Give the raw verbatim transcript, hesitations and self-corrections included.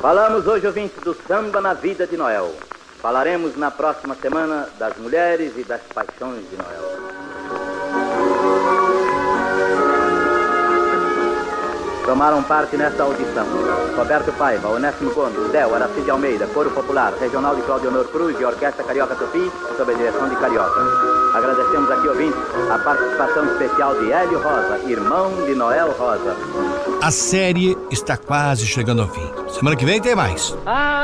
Falamos hoje, ouvintes, do samba na vida de Noel. Falaremos na próxima semana das mulheres e das paixões de Noel. Tomaram parte nesta audição Roberto Paiva, Onésimo Gomes, Del, Aracide Almeida, Coro Popular, Regional de Claudionor Cruz e Orquestra Carioca Tupi, sob a direção de Carioca. Agradecemos aqui, ouvintes, a participação especial de Hélio Rosa, irmão de Noel Rosa. A série está quase chegando ao fim. Semana que vem tem mais. Ah!